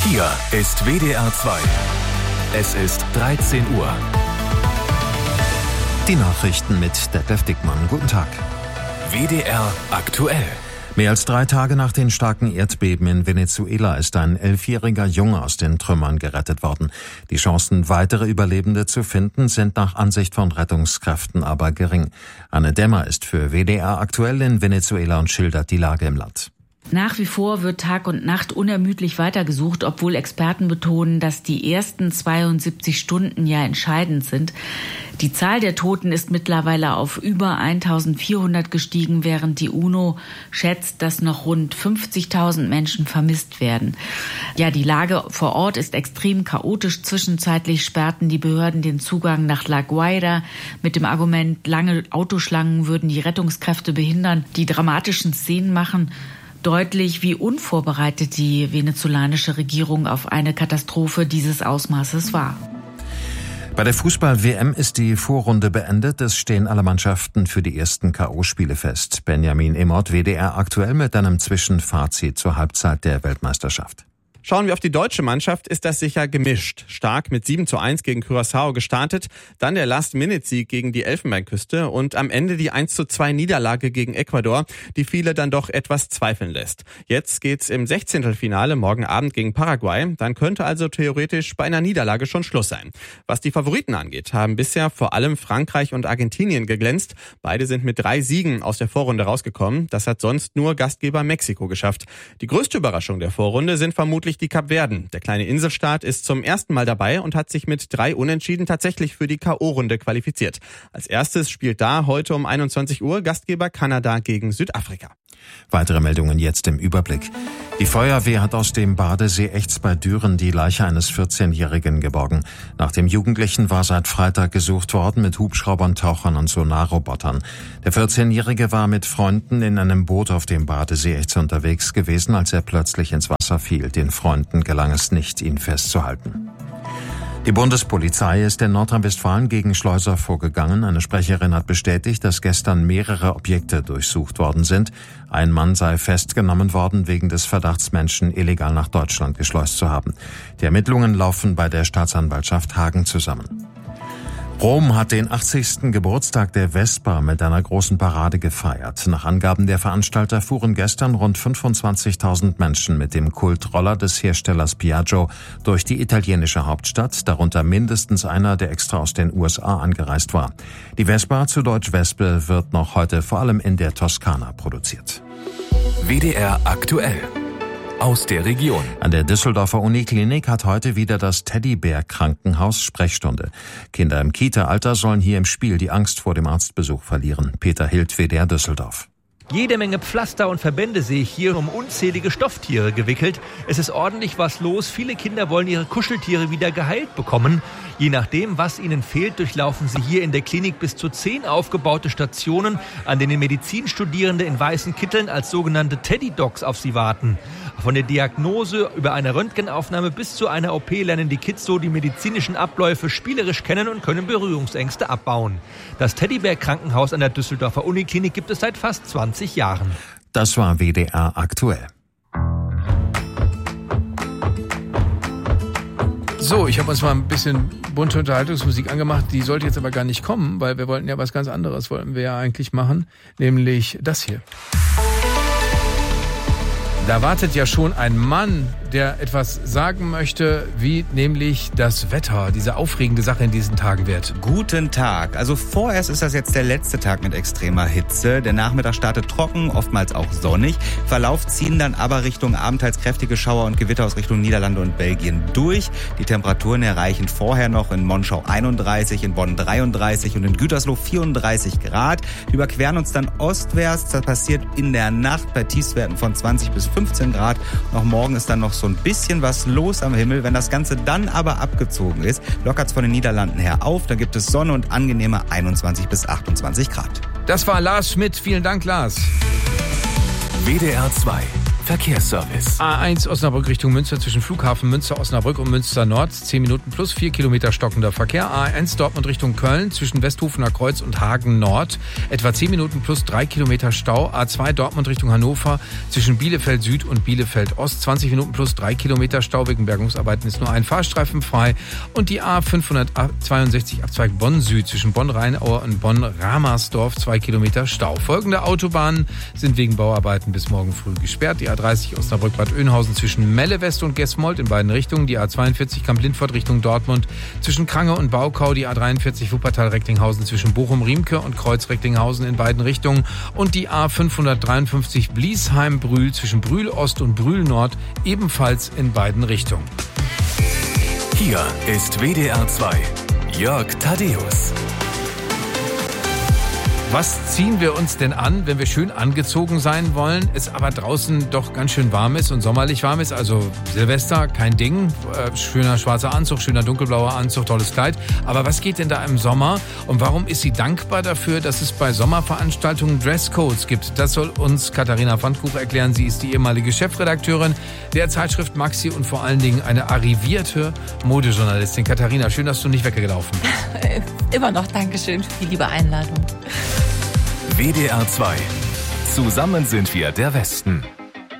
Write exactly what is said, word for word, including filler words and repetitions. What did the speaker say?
Hier ist W D R zwei. Es ist dreizehn Uhr. Die Nachrichten mit Detlef Dickmann. Guten Tag. W D R aktuell. Mehr als drei Tage nach den starken Erdbeben in Venezuela ist ein elfjähriger Junge aus den Trümmern gerettet worden. Die Chancen, weitere Überlebende zu finden, sind nach Ansicht von Rettungskräften aber gering. Anne Dämmer ist für W D R aktuell in Venezuela und schildert die Lage im Land. Nach wie vor wird Tag und Nacht unermüdlich weitergesucht, obwohl Experten betonen, dass die ersten zweiundsiebzig Stunden ja entscheidend sind. Die Zahl der Toten ist mittlerweile auf über eintausendvierhundert gestiegen, während die UNO schätzt, dass noch rund fünfzigtausend Menschen vermisst werden. Ja, die Lage vor Ort ist extrem chaotisch. Zwischenzeitlich sperrten die Behörden den Zugang nach La Guaira mit dem Argument, lange Autoschlangen würden die Rettungskräfte behindern. Die dramatischen Szenen machen deutlich, wie unvorbereitet die venezolanische Regierung auf eine Katastrophe dieses Ausmaßes war. Bei der Fußball-W M ist die Vorrunde beendet. Es stehen alle Mannschaften für die ersten K O-Spiele fest. Benjamin Immert, W D R aktuell mit einem Zwischenfazit zur Halbzeit der Weltmeisterschaft. Schauen wir auf die deutsche Mannschaft, ist das sicher gemischt. Stark mit sieben zu eins gegen Curaçao gestartet, dann der Last-Minute-Sieg gegen die Elfenbeinküste und am Ende die eins zu zwei Niederlage gegen Ecuador, die viele dann doch etwas zweifeln lässt. Jetzt geht's im Sechzehntelfinale morgen Abend gegen Paraguay, dann könnte also theoretisch bei einer Niederlage schon Schluss sein. Was die Favoriten angeht, haben bisher vor allem Frankreich und Argentinien geglänzt. Beide sind mit drei Siegen aus der Vorrunde rausgekommen. Das hat sonst nur Gastgeber Mexiko geschafft. Die größte Überraschung der Vorrunde sind vermutlich die Kapverden. Der kleine Inselstaat ist zum ersten Mal dabei und hat sich mit drei Unentschieden tatsächlich für die K O-Runde qualifiziert. Als erstes spielt da heute um einundzwanzig Uhr Gastgeber Kanada gegen Südafrika. Weitere Meldungen jetzt im Überblick. Die Feuerwehr hat aus dem Badesee Echts bei Düren die Leiche eines vierzehnjährigen geborgen. Nach dem Jugendlichen war seit Freitag gesucht worden mit Hubschraubern, Tauchern und Sonarrobotern. Der vierzehnjährige war mit Freunden in einem Boot auf dem Badesee Echts unterwegs gewesen, als er plötzlich ins Wasser fiel. Den Freunden gelang es nicht, ihn festzuhalten. Die Bundespolizei ist in Nordrhein-Westfalen gegen Schleuser vorgegangen. Eine Sprecherin hat bestätigt, dass gestern mehrere Objekte durchsucht worden sind. Ein Mann sei festgenommen worden wegen des Verdachts, Menschen illegal nach Deutschland geschleust zu haben. Die Ermittlungen laufen bei der Staatsanwaltschaft Hagen zusammen. Rom hat den achtzigsten Geburtstag der Vespa mit einer großen Parade gefeiert. Nach Angaben der Veranstalter fuhren gestern rund fünfundzwanzigtausend Menschen mit dem Kultroller des Herstellers Piaggio durch die italienische Hauptstadt, darunter mindestens einer, der extra aus den U S A angereist war. Die Vespa, zu Deutsch Wespe, wird noch heute vor allem in der Toskana produziert. W D R aktuell. Aus der Region. An der Düsseldorfer Uniklinik hat heute wieder das Teddybär-Krankenhaus Sprechstunde. Kinder im Kita-Alter sollen hier im Spiel die Angst vor dem Arztbesuch verlieren. Peter Hild, W D R Düsseldorf. Jede Menge Pflaster und Verbände sehe ich hier, um unzählige Stofftiere gewickelt. Es ist ordentlich was los. Viele Kinder wollen ihre Kuscheltiere wieder geheilt bekommen. Je nachdem, was ihnen fehlt, durchlaufen sie hier in der Klinik bis zu zehn aufgebaute Stationen, an denen Medizinstudierende in weißen Kitteln als sogenannte Teddy-Docs auf sie warten. Von der Diagnose über eine Röntgenaufnahme bis zu einer O P lernen die Kids so die medizinischen Abläufe spielerisch kennen und können Berührungsängste abbauen. Das Teddybär-Krankenhaus an der Düsseldorfer Uniklinik gibt es seit fast zwanzig Jahren. Das war W D R aktuell. So, ich habe uns mal ein bisschen bunte Unterhaltungsmusik angemacht. Die sollte jetzt aber gar nicht kommen, weil wir wollten ja was ganz anderes, wollten wir ja eigentlich machen, nämlich das hier. Da wartet ja schon ein Mann, der etwas sagen möchte, wie nämlich das Wetter, diese aufregende Sache in diesen Tagen wird. Guten Tag. Also vorerst ist das jetzt der letzte Tag mit extremer Hitze. Der Nachmittag startet trocken, oftmals auch sonnig. Verlauf ziehen dann aber Richtung Abend teils kräftige Schauer und Gewitter aus Richtung Niederlande und Belgien durch. Die Temperaturen erreichen vorher noch in Monschau einunddreißig, in Bonn dreiunddreißig und in Gütersloh vierunddreißig Grad. Wir überqueren uns dann ostwärts. Das passiert in der Nacht bei Tiefstwerten von zwanzig bis fünfzehn Grad. Noch morgen ist dann noch so ein bisschen was los am Himmel. Wenn das Ganze dann aber abgezogen ist, lockert es von den Niederlanden her auf. Dann gibt es Sonne und angenehme einundzwanzig bis achtundzwanzig Grad. Das war Lars Schmidt. Vielen Dank, Lars. W D R zwei. Verkehrsservice. A eins Osnabrück Richtung Münster zwischen Flughafen Münster Osnabrück und Münster Nord. zehn Minuten plus vier Kilometer stockender Verkehr. A eins Dortmund Richtung Köln zwischen Westhofener Kreuz und Hagen Nord. Etwa zehn Minuten plus drei Kilometer Stau. A zwei Dortmund Richtung Hannover zwischen Bielefeld Süd und Bielefeld Ost. zwanzig Minuten plus drei Kilometer Stau. Wegen Bergungsarbeiten ist nur ein Fahrstreifen frei. Und die A fünfhundertzweiundsechzig Abzweig Bonn Süd zwischen Bonn-Rheinaue und Bonn-Ramersdorf. zwei Kilometer Stau. Folgende Autobahnen sind wegen Bauarbeiten bis morgen früh gesperrt. Die A dreißig Osnabrück-Bad Oeynhausen zwischen Melle West und Gesmold in beiden Richtungen. Die A zweiundvierzig Kamp-Lindfort Richtung Dortmund zwischen Krange und Baukau. Die A dreiundvierzig Wuppertal-Recklinghausen zwischen Bochum-Riemke und Kreuz-Recklinghausen in beiden Richtungen. Und die A fünfhundertdreiundfünfzig Bliesheim-Brühl zwischen Brühl Ost und Brühl Nord ebenfalls in beiden Richtungen. Hier ist W D R zwei. Jörg Thaddeus. Was ziehen wir uns denn an, wenn wir schön angezogen sein wollen, es aber draußen doch ganz schön warm ist und sommerlich warm ist? Also Silvester, kein Ding, äh, schöner schwarzer Anzug, schöner dunkelblauer Anzug, tolles Kleid. Aber was geht denn da im Sommer und warum ist sie dankbar dafür, dass es bei Sommerveranstaltungen Dresscodes gibt? Das soll uns Katharina Pfannkuch erklären. Sie ist die ehemalige Chefredakteurin der Zeitschrift Maxi und vor allen Dingen eine arrivierte Modejournalistin. Katharina, schön, dass du nicht weggelaufen bist. Immer noch Dankeschön für die liebe Einladung. W D R zwei. Zusammen sind wir der Westen.